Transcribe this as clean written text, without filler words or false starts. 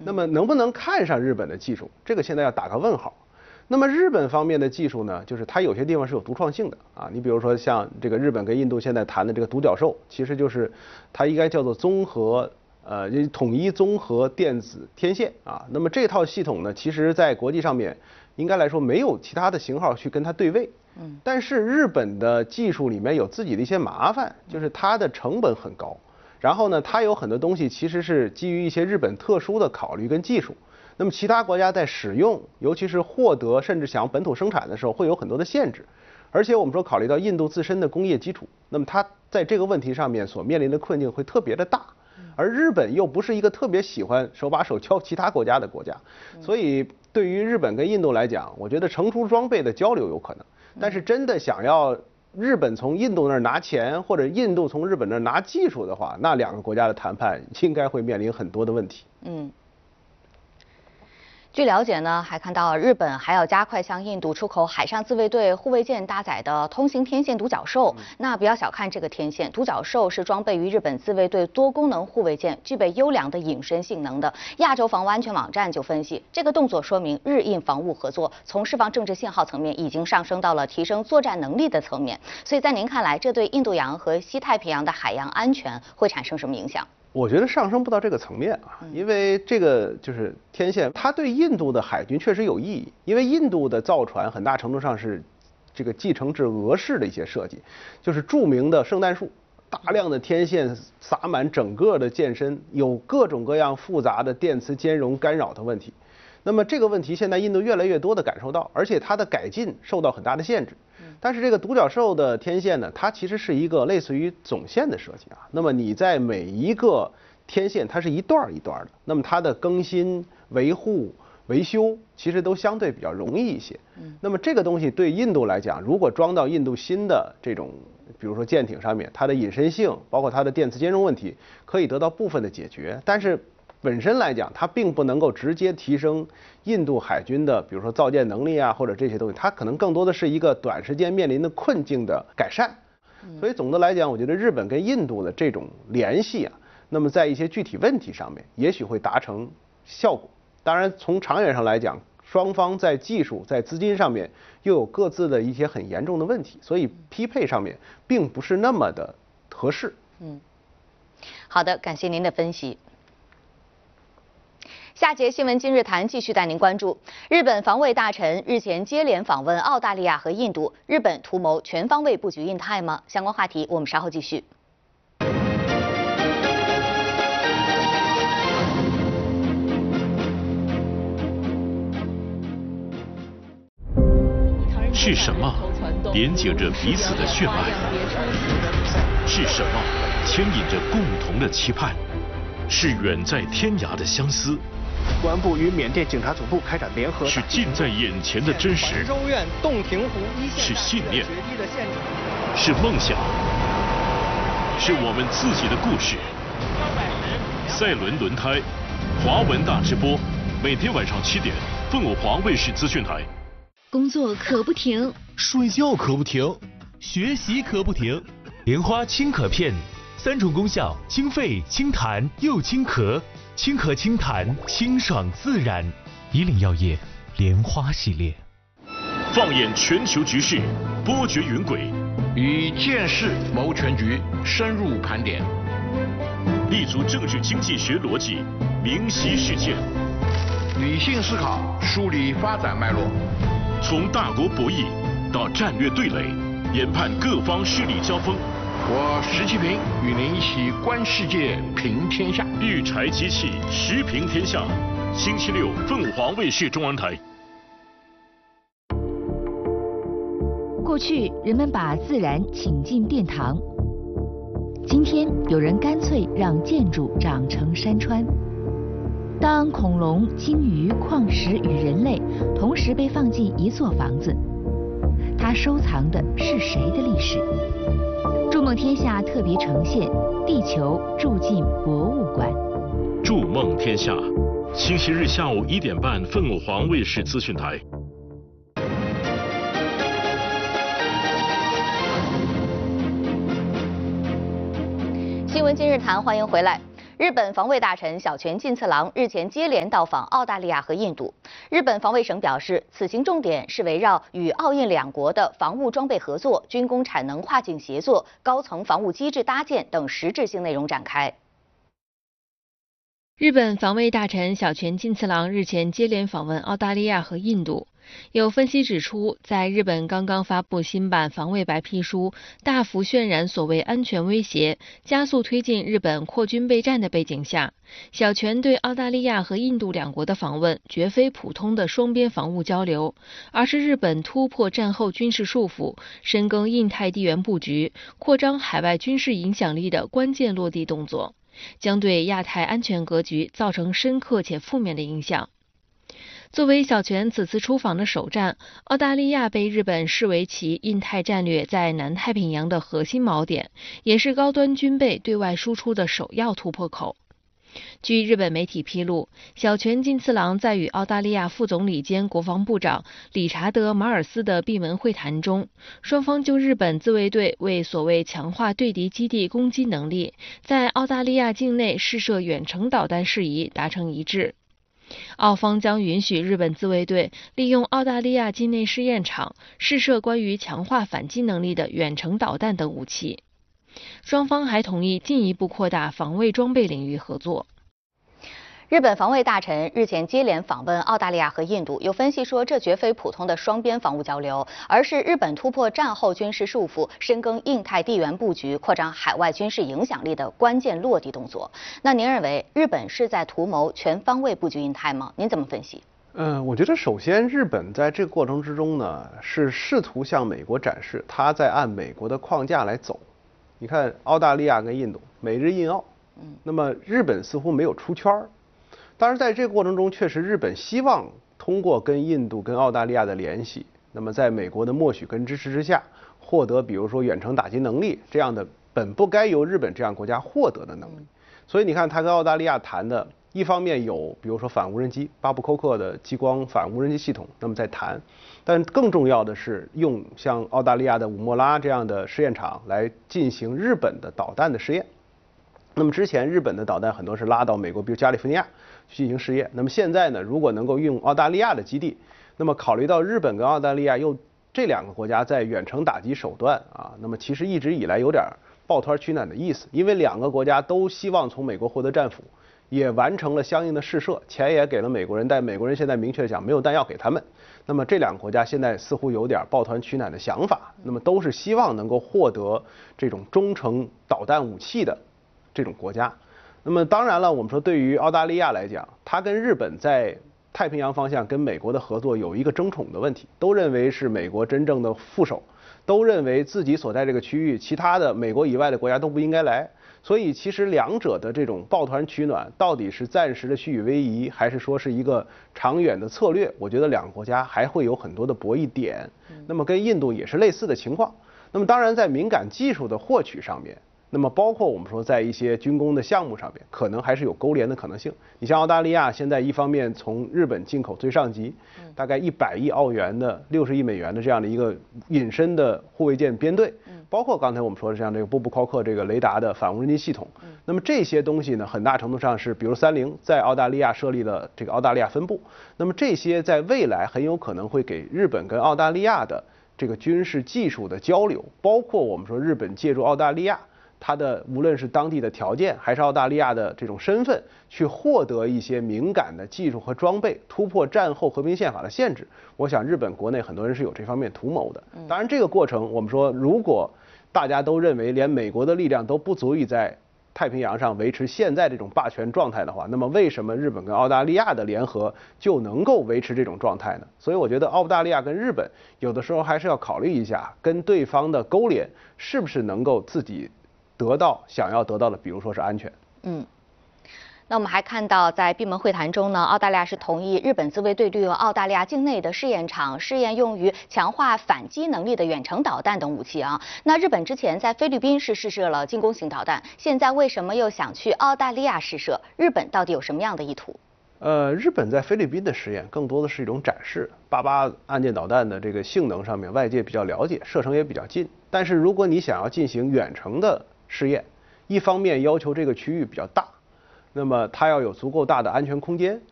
那么能不能看上日本的技术，这个现在要打个问号。那么日本方面的技术呢，就是它有些地方是有独创性的啊。你比如说像这个日本跟印度现在谈的这个独角兽，其实就是它应该叫做统一综合电子天线啊。那么这套系统呢，其实在国际上面应该来说没有其他的型号去跟它对位。但是日本的技术里面有自己的一些麻烦，就是它的成本很高。然后呢，它有很多东西其实是基于一些日本特殊的考虑跟技术。那么其他国家在使用，尤其是获得甚至想本土生产的时候，会有很多的限制。而且我们说考虑到印度自身的工业基础，那么它在这个问题上面所面临的困境会特别的大。而日本又不是一个特别喜欢手把手教其他国家的国家，所以对于日本跟印度来讲，我觉得成熟装备的交流有可能，但是真的想要日本从印度那儿拿钱，或者印度从日本那儿拿技术的话，那两个国家的谈判应该会面临很多的问题。 据了解呢，还看到日本还要加快向印度出口海上自卫队护卫舰搭载的通行天线独角兽。那不要小看这个天线，独角兽是装备于日本自卫队多功能护卫舰，具备优良的隐身性能的。亚洲防务安全网站就分析，这个动作说明日印防务合作从释放政治信号层面已经上升到了提升作战能力的层面。所以在您看来，这对印度洋和西太平洋的海洋安全会产生什么影响？ 我觉得上升不到这个层面啊，因为这个就是天线，它对印度的海军确实有意义，因为印度的造船很大程度上是这个继承至俄式的一些设计，就是著名的圣诞树，大量的天线撒满整个的舰身，有各种各样复杂的电磁兼容干扰的问题。那么这个问题现在印度越来越多的感受到，而且它的改进受到很大的限制。但是这个独角兽的天线呢，它其实是一个类似于总线的设计啊。那么你在每一个天线，它是一段一段的，那么它的更新、维护、维修其实都相对比较容易一些。那么这个东西对印度来讲，如果装到印度新的这种，比如说舰艇上面，它的隐身性，包括它的电磁兼容问题，可以得到部分的解决。但是本身来讲，它并不能够直接提升印度海军的，比如说造舰能力啊，或者这些东西，它可能更多的是一个短时间面临的困境的改善。所以总的来讲，我觉得日本跟印度的这种联系啊，那么在一些具体问题上面，也许会达成效果。当然，从长远上来讲，双方在技术、在资金上面又有各自的一些很严重的问题，所以匹配上面并不是那么的合适。 好的，感谢您的分析。下节新闻今日谈继续带您关注，日本防卫大臣日前接连访问澳大利亚和印度，日本图谋全方位布局印太吗？相关话题我们稍后继续。 是什么连接着彼此的血脉？是什么牵引着共同的期盼？是远在天涯的相思。 公安部与缅甸警察总部开展联合， 是近在眼前的真实。 州院洞庭湖一线是信念，是梦想，是我们自己的故事。赛伦轮胎，华文大直播，每天晚上7点，凤凰华卫视资讯台。 工作可不停， 睡觉可不停，学习可不停。莲花清咳片，3种功效：清肺、清痰又清咳。清咳清痰，清爽自然。以岭药业莲花系列。 放眼全球局势，波谲云诡， 以见识谋全局，深入盘点， 立足政治经济学逻辑，明晰事件， 理性思考，梳理发展脉络， 从大国博弈到战略对垒，研判各方势力交锋。 我石其平与您一起观世界，评天下。 御柴机器时评天下，星期六凤凰卫视中文台。 过去人们把自然请进殿堂，今天有人干脆让建筑长成山川。当恐龙、鲸鱼、矿石与人类同时被放进一座房子，它收藏的是谁的历史？筑梦天下特别呈现《地球住进博物馆》。 筑梦天下，星期日下午1点半，凤凰卫视资讯台。 新闻今日谈，欢迎回来。 日本防卫大臣小泉进次郎日前接连到访澳大利亚和印度。日本防卫省表示，此行重点是围绕与澳印两国的防务装备合作、军工产能跨境协作、高层防务机制搭建等实质性内容展开。 日本防卫大臣小泉进次郎日前接连访问澳大利亚和印度。有分析指出，在日本刚刚发布新版防卫白皮书，大幅渲染所谓安全威胁，加速推进日本扩军备战的背景下，小泉对澳大利亚和印度两国的访问绝非普通的双边防务交流，而是日本突破战后军事束缚，深耕印太地缘布局，扩张海外军事影响力的关键落地动作，将对亚太安全格局造成深刻且负面的影响。作为小泉此次出访的首站，澳大利亚被日本视为其印太战略在南太平洋的核心锚点，也是高端军备对外输出的首要突破口。据日本媒体披露，小泉进次郎在与澳大利亚副总理兼国防部长理查德·马尔斯的闭门会谈中，双方就日本自卫队为所谓强化对敌基地攻击能力，在澳大利亚境内试射远程导弹事宜达成一致。澳方将允许日本自卫队利用澳大利亚境内试验场试射关于强化反击能力的远程导弹等武器。双方还同意进一步扩大防卫装备领域合作。 日本防卫大臣日前接连访问澳大利亚和印度，有分析说，这绝非普通的双边防务交流，而是日本突破战后军事束缚，深耕印太地缘布局，扩张海外军事影响力的关键落地动作。那您认为日本是在图谋全方位布局印太吗？您怎么分析？ 我觉得首先日本在这个过程之中呢，是试图向美国展示它在按美国的框架来走。你看澳大利亚跟印度，美日印澳，那么日本似乎没有出圈儿。当然，在这个过程中，确实日本希望通过跟印度、跟澳大利亚的联系，那么在美国的默许跟支持之下，获得比如说远程打击能力这样的本不该由日本这样国家获得的能力。所以你看，他跟澳大利亚谈的，一方面有比如说反无人机巴布扣克的激光反无人机系统，那么在谈，但更重要的是用像澳大利亚的武莫拉这样的试验场来进行日本的导弹的试验。那么之前日本的导弹很多是拉到美国，比如加利福尼亚去进行试验。那么现在呢，如果能够用澳大利亚的基地，那么考虑到日本跟澳大利亚又这两个国家在远程打击手段啊，那么其实一直以来有点抱团取暖的意思，因为两个国家都希望从美国获得战俘，也完成了相应的试射，钱也给了美国人，但美国人现在明确讲没有弹药给他们。那么这两个国家现在似乎有点抱团取暖的想法，那么都是希望能够获得这种中程导弹武器的这种国家。那么当然了，我们说对于澳大利亚来讲，它跟日本在太平洋方向跟美国的合作有一个争宠的问题，都认为是美国真正的副手，都认为自己所在这个区域其他的美国以外的国家都不应该来。所以其实两者的这种抱团取暖到底是暂时的虚与委蛇，还是说是一个长远的策略，我觉得两个国家还会有很多的博弈点。那么跟印度也是类似的情况。那么当然在敏感技术的获取上面，那么包括我们说在一些军工的项目上面，可能还是有勾连的可能性。你像澳大利亚现在一方面从日本进口最上级，大概100亿澳元的60亿美元的这样的一个隐身的护卫舰编队，包括刚才我们说的像这个波布考克这个雷达的反无人机系统，那么这些东西呢，很大程度上是比如30在澳大利亚设立了这个澳大利亚分部，那么这些在未来很有可能会给日本跟澳大利亚的这个军事技术的交流，包括我们说日本借助澳大利亚它的无论是当地的条件，还是澳大利亚的这种身份，去获得一些敏感的技术和装备，突破战后和平宪法的限制。我想日本国内很多人是有这方面图谋的。当然，这个过程我们说，如果大家都认为连美国的力量都不足以在太平洋上维持现在这种霸权状态的话，那么为什么日本跟澳大利亚的联合就能够维持这种状态呢？所以我觉得澳大利亚跟日本有的时候还是要考虑一下，跟对方的勾连是不是能够自己得到想要得到的，比如说是安全。 那我们还看到，在闭门会谈中呢，澳大利亚是同意日本自卫队利用澳大利亚境内的试验场试验用于强化反击能力的远程导弹等武器啊。那日本之前在菲律宾是试射了进攻型导弹，现在为什么又想去澳大利亚试射？日本到底有什么样的意图？ 日本在菲律宾的实验更多的是一种展示，88岸舰导弹的这个性能上面，外界比较了解，射程也比较近。但是如果你想要进行远程的试验，一方面要求这个区域比较大， 那么它要有足够大的安全空间，